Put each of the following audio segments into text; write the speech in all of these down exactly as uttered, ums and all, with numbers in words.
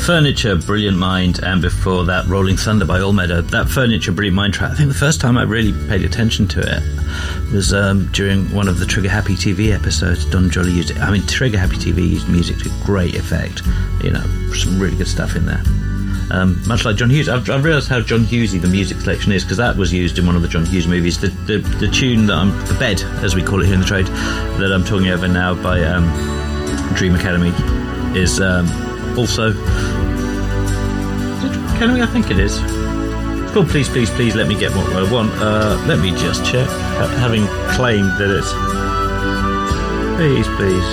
Furniture, Brilliant Mind, and before that, Rolling Thunder by All Meadow. That Furniture, Brilliant Mind track, I think the first time I really paid attention to it was um, during one of the Trigger Happy T V episodes. Don Jolly used it. I mean, Trigger Happy T V used music to great effect. You know, some really good stuff in there. Um, much like John Hughes. I've, I've realised how John Hughesy the music selection is, because that was used in one of the John Hughes movies. The, the, the tune that I'm, the bed, as we call it here in the trade, that I'm talking over now by um, Dream Academy is um, also... Academy, I think it is. It's called Please, Please, Please Let Me Get What I Want. Uh, let me just check, ha- having claimed that it's... Please, please.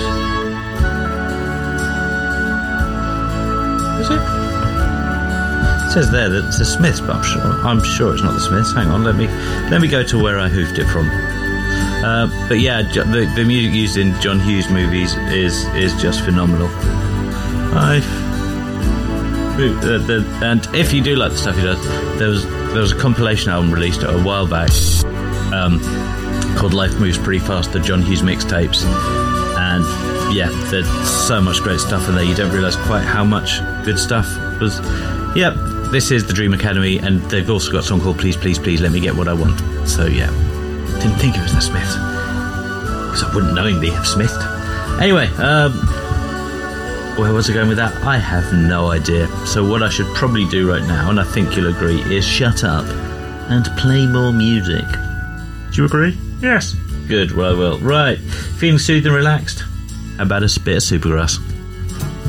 Is it? It says there that it's the Smiths, but I'm sure, I'm sure it's not the Smiths. Hang on, let me let me go to where I hoofed it from. Uh, but yeah, the, the music used in John Hughes movies is is just phenomenal. I've... The, the, and if you do like the stuff he does, there was there was a compilation album released a while back um, called Life Moves Pretty Fast, the John Hughes mixtapes, and yeah, there's so much great stuff in there. You don't realise quite how much good stuff was. Yep, this is the Dream Academy, and they've also got a song called Please, Please, Please Let Me Get What I Want. So yeah, didn't think it was the Smiths, because I wouldn't knowingly have Smithed. Anyway, um where was I going with that? I have no idea. So what I should probably do right now, and I think you'll agree, is shut up and play more music. Do you agree? Yes. Good, well I will. Right, feeling soothed and relaxed? How about a bit of Supergrass?